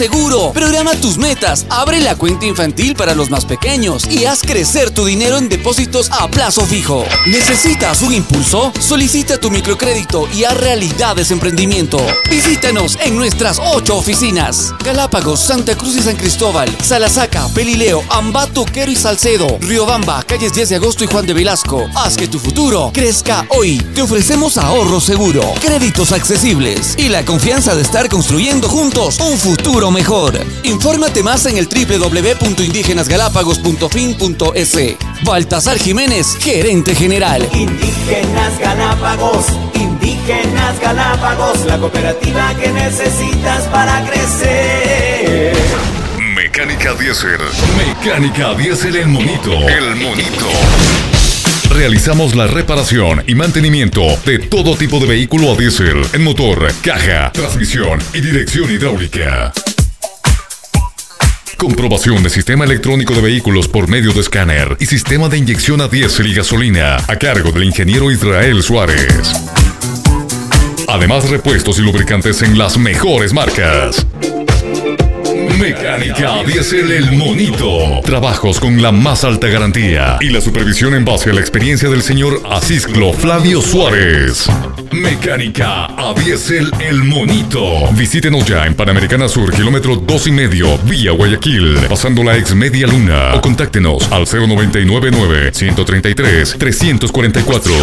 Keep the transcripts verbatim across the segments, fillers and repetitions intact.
Seguro, programa tus metas, abre la cuenta infantil para los más pequeños y haz crecer tu dinero en depósitos a plazo fijo. ¿Necesitas un impulso? Solicita tu microcrédito y haz realidad ese emprendimiento. Visítanos en nuestras ocho oficinas: Galápagos, Santa Cruz y San Cristóbal, Salasaca, Pelileo, Ambato, Quero y Salcedo, Riobamba, calles diez de agosto y Juan de Velasco. Haz que tu futuro crezca hoy. Te ofrecemos ahorro seguro, créditos accesibles y la confianza de estar construyendo juntos un futuro mejor. Infórmate más en el doble u doble u doble u punto indígenas galápagos punto fin punto es. Baltasar Jiménez, gerente general. Indígenas Galápagos, Indígenas Galápagos, la cooperativa que necesitas para crecer. Mecánica Diésel. Mecánica Diésel El Monito. El Monito. Realizamos la reparación y mantenimiento de todo tipo de vehículo a diésel en motor, caja, transmisión y dirección hidráulica. Comprobación de sistema electrónico de vehículos por medio de escáner y sistema de inyección a diésel y gasolina a cargo del ingeniero Israel Suárez. Además, repuestos y lubricantes en las mejores marcas. Mecánica Diésel El Monito. Trabajos con la más alta garantía y la supervisión en base a la experiencia del señor Asisclo Flavio Suárez. Mecánica a Diésel El Monito. Visítenos ya en Panamericana Sur, kilómetro dos y medio, vía Guayaquil, pasando la ex Media Luna, o contáctenos al cero nueve nueve nueve, uno tres tres, tres cuatro cuatro.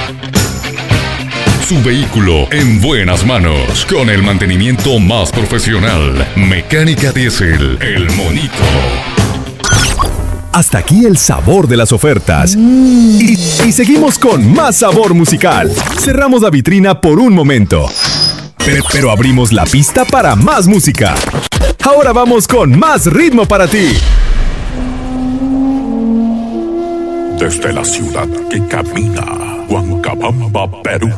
Su vehículo en buenas manos, con el mantenimiento más profesional. Mecánica Diésel El Monito. Hasta aquí el sabor de las ofertas. Mm. Y, y seguimos con más sabor musical. Cerramos la vitrina por un momento, pero, pero abrimos la pista para más música. Ahora vamos con más ritmo para ti. Desde la ciudad que camina, Huancabamba, Perú.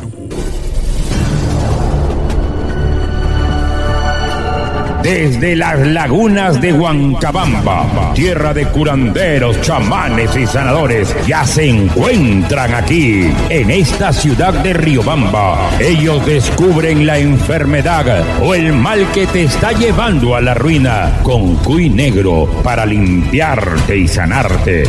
Desde las lagunas de Huancabamba, tierra de curanderos, chamanes y sanadores, ya se encuentran aquí, en esta ciudad de Riobamba. Ellos descubren la enfermedad o el mal que te está llevando a la ruina con cuy negro para limpiarte y sanarte.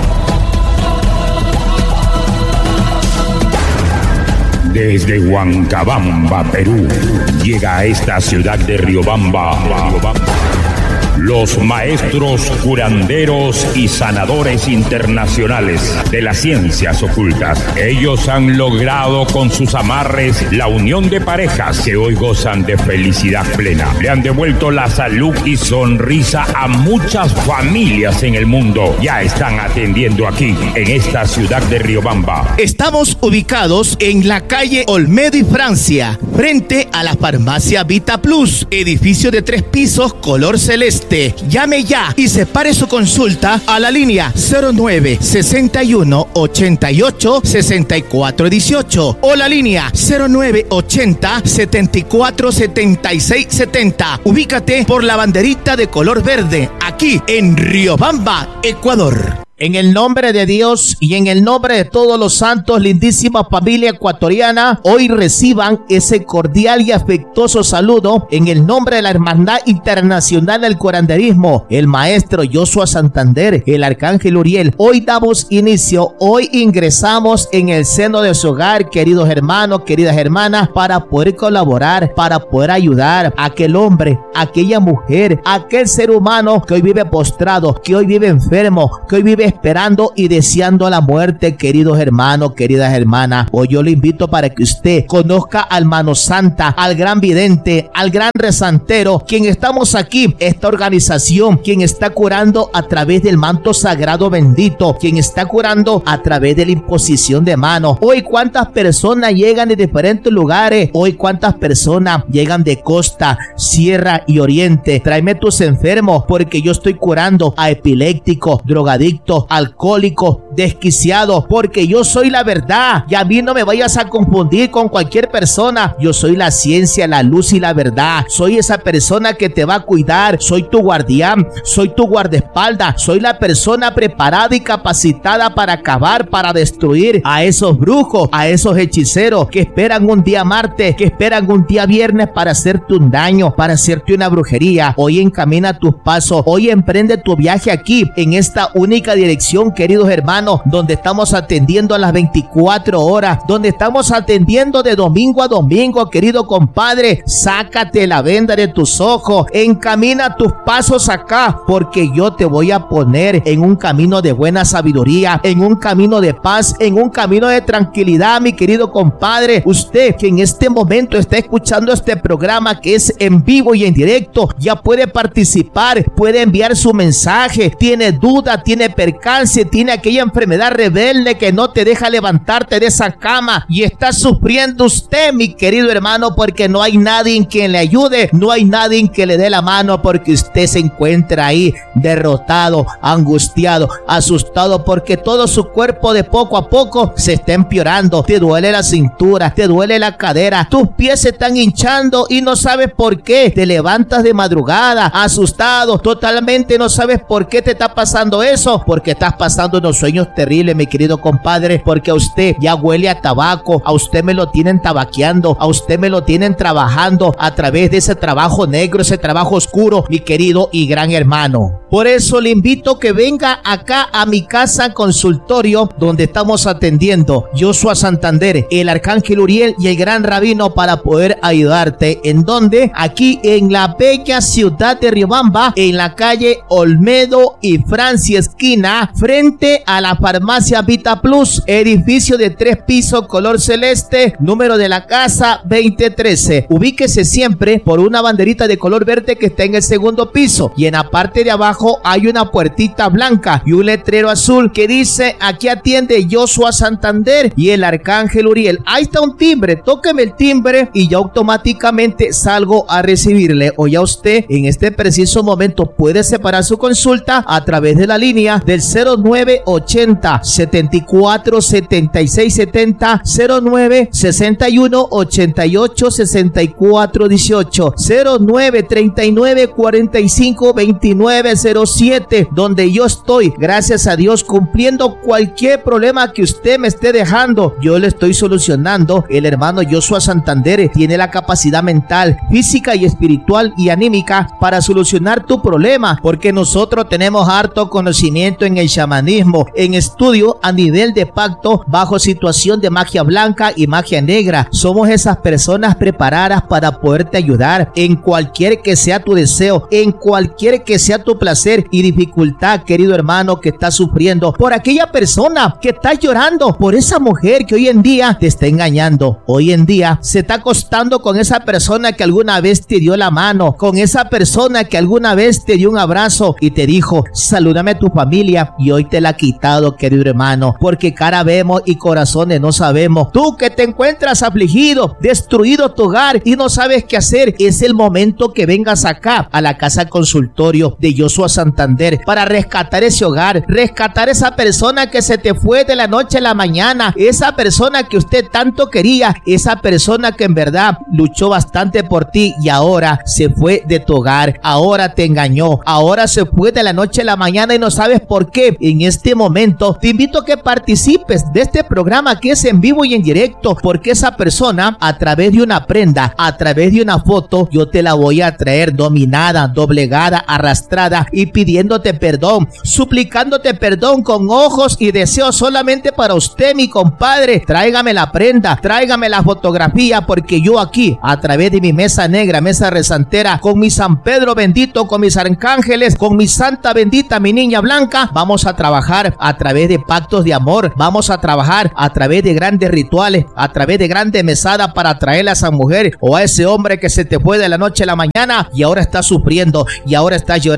Desde Huancabamba, Perú, llega a esta ciudad de Riobamba los maestros curanderos y sanadores internacionales de las ciencias ocultas. Ellos han logrado con sus amarres la unión de parejas que hoy gozan de felicidad plena. Le han devuelto la salud y sonrisa a muchas familias en el mundo. Ya están atendiendo aquí, en esta ciudad de Riobamba. Estamos ubicados en la calle Olmedo y Francia, frente a la farmacia Vita Plus, edificio de tres pisos color celeste. Llame ya y separe su consulta a la línea cero nueve sesenta y uno ochenta y ocho sesenta y cuatro dieciocho o la línea cero nueve ochenta setenta y cuatro setenta y seis setenta. Ubícate por la banderita de color verde, aquí en Riobamba, Ecuador. En el nombre de Dios y en el nombre de todos los santos, lindísima familia ecuatoriana, hoy reciban ese cordial y afectuoso saludo en el nombre de la Hermandad Internacional del Curanderismo, el maestro Joshua Santander, el arcángel Uriel. Hoy damos inicio, hoy ingresamos en el seno de su hogar, queridos hermanos, queridas hermanas, para poder colaborar, para poder ayudar a aquel hombre, a aquella mujer, a aquel ser humano que hoy vive postrado, que hoy vive enfermo, que hoy vive esperando y deseando la muerte, queridos hermanos, queridas hermanas. Hoy yo le invito para que usted conozca al Mano Santa, al gran vidente, al gran rezantero, quien estamos aquí, esta organización, quien está curando a través del manto sagrado bendito, quien está curando a través de la imposición de manos. Hoy cuántas personas llegan de diferentes lugares, hoy cuántas personas llegan de costa, sierra y oriente. Tráeme tus enfermos, porque yo estoy curando a epilépticos, drogadictos, drogadicto, alcohólico, desquiciado, porque yo soy la verdad y a mí no me vayas a confundir con cualquier persona. Yo soy la ciencia, la luz y la verdad. Soy esa persona que te va a cuidar, soy tu guardián, soy tu guardaespaldas, soy la persona preparada y capacitada para acabar, para destruir a esos brujos, a esos hechiceros que esperan un día martes, que esperan un día viernes para hacerte un daño, para hacerte una brujería. Hoy encamina tus pasos, hoy emprende tu viaje aquí, en esta única dirección, queridos hermanos, donde estamos atendiendo a las veinticuatro horas, donde estamos atendiendo de domingo a domingo, querido compadre. Sácate la venda de tus ojos, encamina tus pasos acá, porque yo te voy a poner en un camino de buena sabiduría, en un camino de paz, en un camino de tranquilidad, mi querido compadre. Usted que en este momento está escuchando este programa, que es en vivo y en directo, ya puede participar, puede enviar su mensaje. Tiene duda, tiene percance, tiene aquella enfermedad rebelde que no te deja levantarte de esa cama y está sufriendo usted, mi querido hermano, porque no hay nadie en quien le ayude, no hay nadie en que le dé la mano, porque usted se encuentra ahí derrotado, angustiado, asustado, porque todo su cuerpo de poco a poco se está empeorando. Te duele la cintura, te duele la cadera, tus pies se están hinchando y no sabes por qué. Te levantas de madrugada asustado, totalmente no sabes por qué te está pasando eso, porque estás pasando unos sueños terribles, mi querido compadre, porque a usted ya huele a tabaco, a usted me lo tienen tabaqueando, a usted me lo tienen trabajando a través de ese trabajo negro, ese trabajo oscuro, mi querido y gran hermano. Por eso le invito que venga acá a mi casa consultorio, donde estamos atendiendo Joshua Santander, el Arcángel Uriel y el Gran Rabino, para poder ayudarte. ¿En dónde? Aquí en la bella ciudad de Riobamba, en la calle Olmedo y Francia esquina, frente a la farmacia Vita Plus, edificio de tres pisos color celeste, número de la casa veinte trece. Ubíquese siempre por una banderita de color verde que está en el segundo piso, y en la parte de abajo hay una puertita blanca y un letrero azul que dice: aquí atiende Joshua Santander y el Arcángel Uriel. Ahí está un timbre, tóqueme el timbre y ya automáticamente salgo a recibirle. O ya usted en este preciso momento puede separar su consulta a través de la línea del cero nueve ochenta, setenta y cuatro, setenta y seis setenta, cero nueve sesenta y uno, ochenta y ocho, sesenta y cuatro dieciocho, cero nueve treinta y nueve, cuarenta y cinco, veintinueve cero siete, donde yo estoy, gracias a Dios, cumpliendo cualquier problema que usted me esté dejando. Yo le estoy solucionando. El hermano Joshua Santander tiene la capacidad mental, física y espiritual y anímica para solucionar tu problema, porque nosotros tenemos harto conocimiento en el chamanismo, en estudio a nivel de pacto, bajo situación de magia blanca y magia negra. Somos esas personas preparadas para poderte ayudar en cualquier que sea tu deseo, en cualquier que sea tu placer y dificultad, querido hermano, que estás sufriendo por aquella persona que está llorando, por esa mujer que hoy en día te está engañando, hoy en día se está acostando con esa persona que alguna vez te dio la mano, con esa persona que alguna vez te dio un abrazo y te dijo: salúdame a tu familia, y hoy te la ha quitado, querido hermano, porque cara vemos y corazones no sabemos. Tú que te encuentras afligido, destruido tu hogar y no sabes qué hacer, es el momento que vengas acá a la casa consultorio de Joshua Santander para rescatar ese hogar, rescatar esa persona que se te fue de la noche a la mañana, esa persona que usted tanto quería, esa persona que en verdad luchó bastante por ti y ahora se fue de tu hogar, ahora te engañó, ahora se fue de la noche a la mañana y no sabes por qué. En este momento te invito a que participes de este programa que es en vivo y en directo, porque esa persona, a través de una prenda, a través de una foto, yo te la voy a traer dominada, doblegada, arrastrada y pidiéndote perdón, suplicándote perdón con ojos y deseos solamente para usted, mi compadre. Tráigame la prenda, tráigame la fotografía, porque yo aquí, a través de mi mesa negra, mesa rezantera, con mi San Pedro bendito, con mis arcángeles, con mi Santa bendita, mi niña blanca, vamos a trabajar a través de pactos de amor, vamos a trabajar a través de grandes rituales, a través de grandes mesadas para traerle a esa mujer o a ese hombre que se te fue de la noche a la mañana y ahora está sufriendo y ahora está llorando.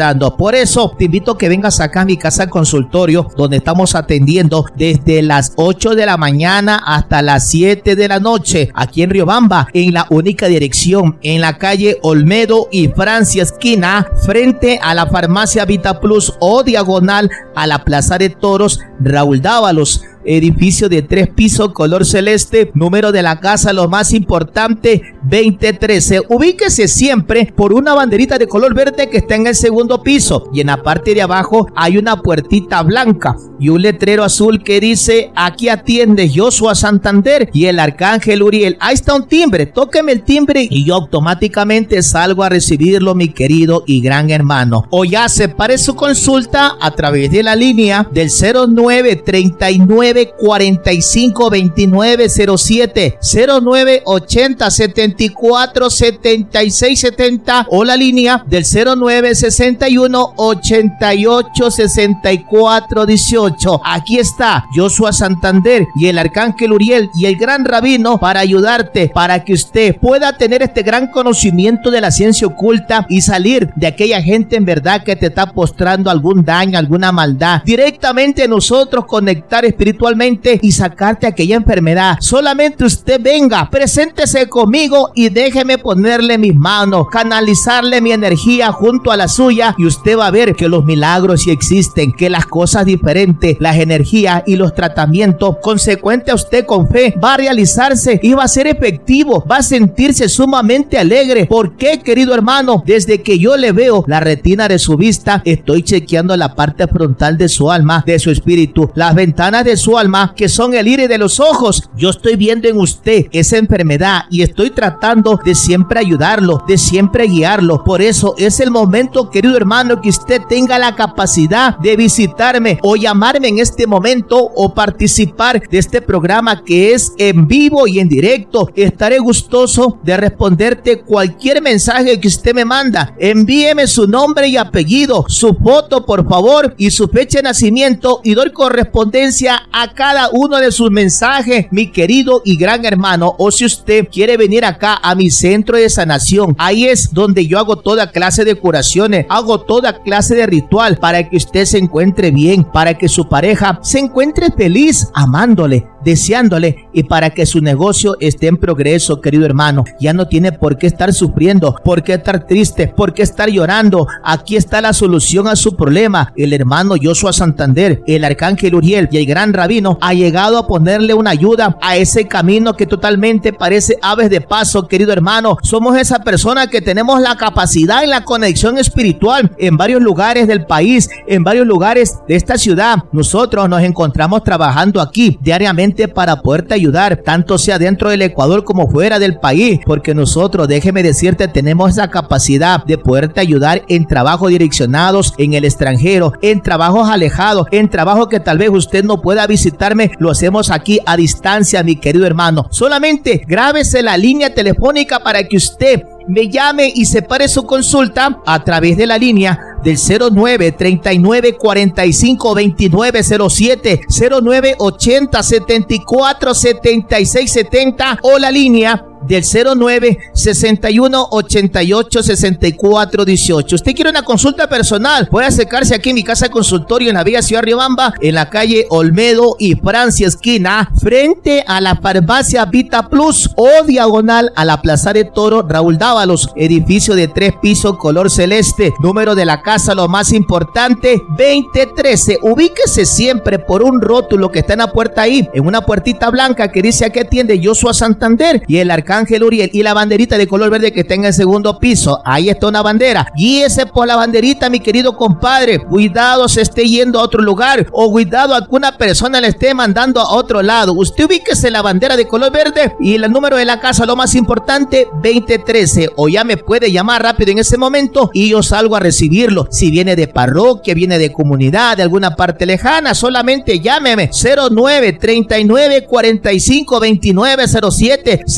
Por eso te invito a que vengas acá a mi casa consultorio, donde estamos atendiendo desde las ocho de la mañana hasta las siete de la noche, aquí en Riobamba, en la única dirección, en la calle Olmedo y Francia, esquina, frente a la farmacia Vita Plus o diagonal a la Plaza de Toros Raúl Dávalos. Edificio de tres pisos, color celeste, número de la casa, lo más importante, veinte trece. Ubíquese siempre por una banderita de color verde que está en el segundo piso, y en la parte de abajo hay una puertita blanca y un letrero azul que dice: aquí atiende Joshua Santander y el Arcángel Uriel. Ahí está un timbre, tóqueme el timbre y yo automáticamente salgo a recibirlo, mi querido y gran hermano. O ya separe su consulta a través de la línea del cero nueve treinta y nueve cuarenta y cinco veintinueve cero siete, cero nueve ochenta setenta y cuatro setenta y seis setenta, o la línea del cero nueve sesenta y uno ochenta y ocho sesenta y cuatro dieciocho. Aquí está Joshua Santander y el Arcángel Uriel y el gran rabino para ayudarte, para que usted pueda tener este gran conocimiento de la ciencia oculta y salir de aquella gente en verdad que te está postrando algún daño, alguna maldad. Directamente nosotros conectar espiritualmente y sacarte aquella enfermedad. Solamente usted venga, preséntese conmigo y déjeme ponerle mis manos, canalizarle mi energía junto a la suya, y usted va a ver que los milagros sí existen, que las cosas diferentes, las energías y los tratamientos consecuentes a usted con fe va a realizarse y va a ser efectivo, va a sentirse sumamente alegre. ¿Por qué, querido hermano? Desde que yo le veo la retina de su vista, estoy chequeando la parte frontal de su alma, de su espíritu, las ventanas de su alma, que son el iris de los ojos. Yo estoy viendo en usted esa enfermedad y estoy tratando de siempre ayudarlo, de siempre guiarlo. Por eso es el momento, querido hermano, que usted tenga la capacidad de visitarme o llamarme en este momento o participar de este programa que es en vivo y en directo. Estaré gustoso de responderte cualquier mensaje que usted me manda. Envíeme su nombre y apellido, su foto por favor y su fecha de nacimiento, y doy correspondencia a cada uno de sus mensajes, mi querido y gran hermano. O si usted quiere venir acá a mi centro de sanación, ahí es donde yo hago toda clase de curaciones, hago toda clase de ritual para que usted se encuentre bien, para que su pareja se encuentre feliz, amándole, deseándole, y para que su negocio esté en progreso, querido hermano. Ya no tiene por qué estar sufriendo, por qué estar triste, por qué estar llorando. Aquí está la solución a su problema. El hermano Joshua Santander, el Arcángel Uriel y el gran rabino ha llegado a ponerle una ayuda a ese camino que totalmente parece aves de paso, querido hermano. Somos esa persona que tenemos la capacidad en la conexión espiritual en varios lugares del país, en varios lugares de esta ciudad. Nosotros nos encontramos trabajando aquí diariamente para poderte ayudar, tanto sea dentro del Ecuador como fuera del país, porque nosotros, déjeme decirte, tenemos esa capacidad de poderte ayudar en trabajos direccionados en el extranjero, en trabajos alejados, en trabajos que tal vez usted no pueda visitarme. Lo hacemos aquí a distancia, mi querido hermano. Solamente grábese la línea telefónica para que usted me llame y separe su consulta a través de la línea del cero nueve treinta y nueve cuarenta y cinco veintinueve cero siete, cero nueve ochenta setenta y cuatro setenta y seis setenta, o la línea del cero nueve sesenta y uno ochenta y ocho sesenta y cuatro dieciocho. Usted quiere una consulta personal, puede acercarse aquí en mi casa consultorio en la Villa Ciudad Riobamba, en la calle Olmedo y Francia, esquina, frente a la farmacia Vita Plus o diagonal a la Plaza de Toro Raúl Dávalos. Edificio de tres pisos, color celeste, número de la casa, lo más importante, veinte trece. Ubíquese siempre por un rótulo que está en la puerta ahí, en una puertita blanca que dice: aquí atiende Joshua Santander y el Arcángel Ángel Uriel, y la banderita de color verde que está en el segundo piso. Ahí está una bandera. Guíese por la banderita, mi querido compadre. Cuidado se esté yendo a otro lugar, o cuidado alguna persona le esté mandando a otro lado. Usted ubíquese la bandera de color verde y el número de la casa, lo más importante, veinte trece. O ya me puede llamar rápido en ese momento y yo salgo a recibirlo. Si viene de parroquia, viene de comunidad, de alguna parte lejana, solamente llámeme. cero nueve treinta y nueve cuarenta y cinco veintinueve cero siete, cero nueve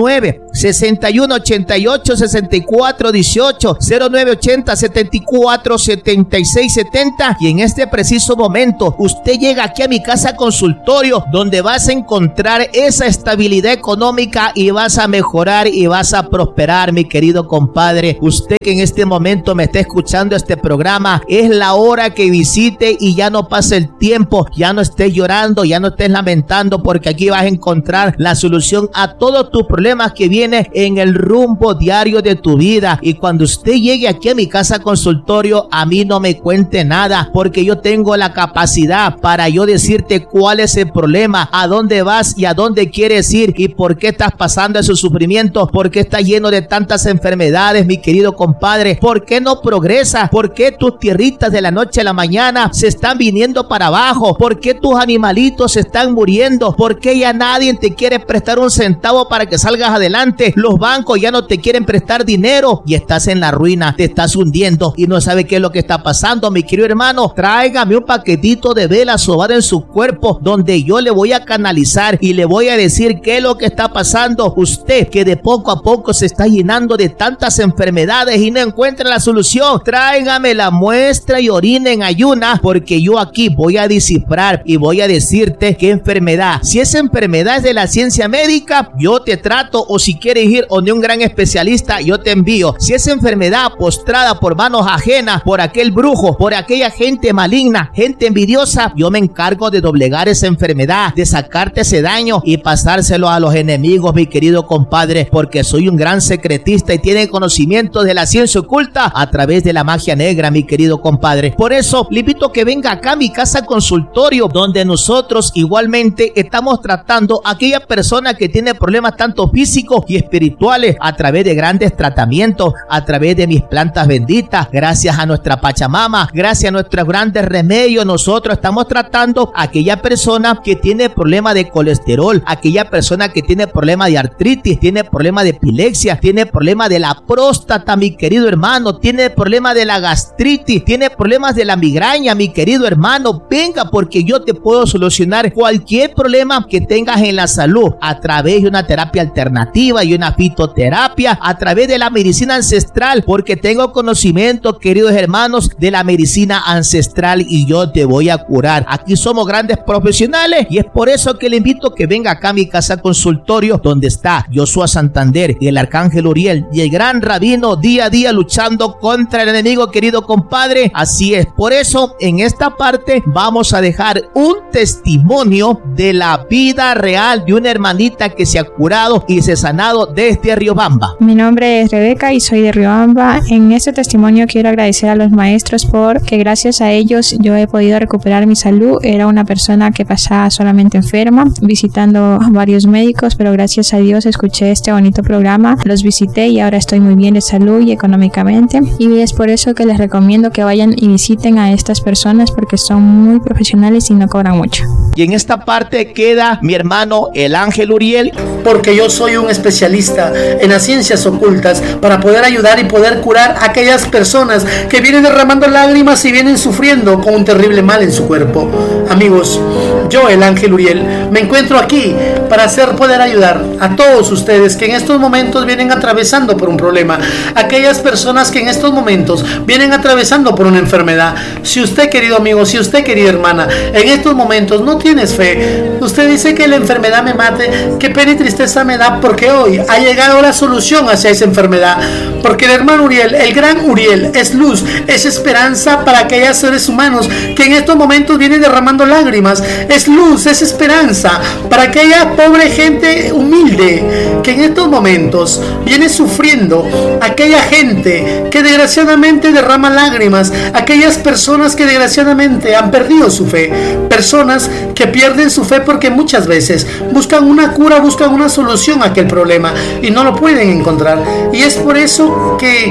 nueve, seis uno ocho ocho, seis cuatro uno ocho, cero nueve ochenta, setenta y cuatro, setenta y seis setenta. Y en este preciso momento usted llega aquí a mi casa consultorio, donde vas a encontrar esa estabilidad económica y vas a mejorar y vas a prosperar, mi querido compadre. Usted que en este momento me está escuchando este programa, es la hora que visite y ya no pase el tiempo, ya no estés llorando, ya no estés lamentando, porque aquí vas a encontrar la solución a todos tus problemas que vienen en el rumbo diario de tu vida. Y cuando usted llegue aquí a mi casa consultorio, a mí no me cuente nada, porque yo tengo la capacidad para yo decirte cuál es el problema, a dónde vas y a dónde quieres ir y por qué estás pasando ese sufrimiento, por qué estás lleno de tantas enfermedades, mi querido compadre, por qué no progresas, por qué tus tierritas de la noche a la mañana se están viniendo para abajo, por qué tus animalitos se están muriendo, por qué ya nadie te quiere prestar un centavo para que salgas adelante, los bancos ya no te quieren prestar dinero y estás en la ruina, te estás hundiendo y no sabes qué es lo que está pasando, mi querido hermano. Tráigame un paquetito de vela sobada en su cuerpo, donde yo le voy a canalizar y le voy a decir qué es lo que está pasando. Usted que de poco a poco se está llenando de tantas enfermedades y no encuentra la solución, tráigame la muestra y orina en ayuna, porque yo aquí voy a descifrar y voy a decirte qué enfermedad. Si esa enfermedad es de la ciencia médica, yo te trato, o si quieres ir donde un gran especialista, yo te envío. Si esa enfermedad postrada por manos ajenas, por aquel brujo, por aquella gente maligna, gente envidiosa, yo me encargo de doblegar esa enfermedad, de sacarte ese daño y pasárselo a los enemigos, mi querido compadre, porque soy un gran secretista y tiene conocimiento de la ciencia oculta a través de la magia negra, mi querido compadre. Por eso le invito a que venga acá a mi casa consultorio, donde nosotros igualmente estamos tratando a aquella persona que tiene problemas tanto físicos y espirituales a través de grandes tratamientos, a través de mis plantas benditas, gracias a nuestra Pachamama, gracias a nuestros grandes remedios. Nosotros estamos tratando a aquella persona que tiene problema de colesterol, aquella persona que tiene problema de artritis, tiene problema de epilepsia, tiene problema de la próstata, mi querido hermano, tiene problema de la gastritis, tiene problemas de la migraña, mi querido hermano. Venga, porque yo te puedo solucionar cualquier problema que tengas en la salud a través de una terapia alternativa y una fitoterapia, a través de la medicina ancestral, porque tengo conocimiento, queridos hermanos, de la medicina ancestral y yo te voy a curar. Aquí somos grandes profesionales y es por eso que le invito a que venga acá a mi casa consultorio, donde está Joshua Santander y el arcángel Uriel y el gran rabino día a día luchando contra el enemigo, querido compadre. Así es, por eso en esta parte vamos a dejar un testimonio de la vida real de una hermanita que se ha curado y se ha sanado desde Riobamba. Mi nombre es Rebeca y soy de Riobamba. En este testimonio quiero agradecer a los maestros porque gracias a ellos yo he podido recuperar mi salud. Era una persona que pasaba solamente enferma, visitando varios médicos, pero gracias a Dios escuché este bonito programa, los visité y ahora estoy muy bien de salud y económicamente, y es por eso que les recomiendo que vayan y visiten a estas personas porque son muy profesionales y no cobran mucho. Y en esta parte queda mi hermano el ángel Uriel, porque yo soy un especialista en las ciencias ocultas para poder ayudar y poder curar a aquellas personas que vienen derramando lágrimas y vienen sufriendo con un terrible mal en su cuerpo. Amigos, yo, el ángel Uriel, me encuentro aquí para hacer poder ayudar a todos ustedes que en estos momentos vienen atravesando por un problema, aquellas personas que en estos momentos vienen atravesando por una enfermedad. Si usted, querido amigo, si usted, querida hermana, en estos momentos no tienes fe, usted dice que la enfermedad me mate, qué pena y tristeza me da, porque hoy ha llegado la solución hacia esa enfermedad, porque el hermano Uriel, el gran Uriel, es luz, es esperanza para aquellos seres humanos que en estos momentos vienen derramando lágrimas, es luz, es esperanza para aquella pobre gente humilde que en estos momentos viene sufriendo, aquella gente que desgraciadamente derrama lágrimas, aquellas personas que desgraciadamente han perdido su fe, personas que pierden su fe porque muchas veces buscan una cura, buscan una solución a aquel problema y no lo pueden encontrar, y es por eso que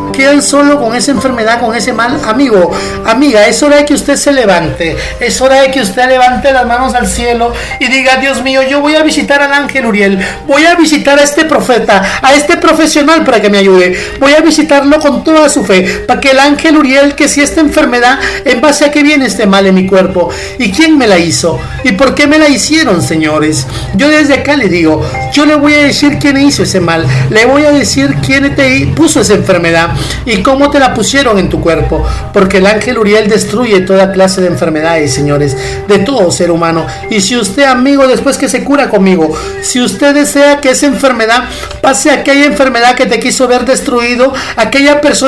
quedan solo con esa enfermedad, con ese mal. Amigo, amiga, es hora de que usted se levante, es hora de que usted levante las manos al cielo y diga: Dios mío, yo voy a visitar al ángel Uriel, voy a visitar a este profeta, a este profesional para que me ayude, voy a visitarlo con toda su fe, para que el ángel Uriel, que si esta enfermedad, en base a qué viene este mal en mi cuerpo, y quién me la hizo, y por qué me la hicieron, señores. Yo desde acá le digo, yo le voy a decir quién hizo ese mal, le voy a decir quién te puso esa enfermedad y cómo te la pusieron en tu cuerpo, porque el ángel Uriel destruye toda clase de enfermedades, señores, de todo ser humano. Y si usted, amigo, después que se cura conmigo, si usted desea que esa enfermedad pase a aquella enfermedad que te quiso ver destruido, aquella persona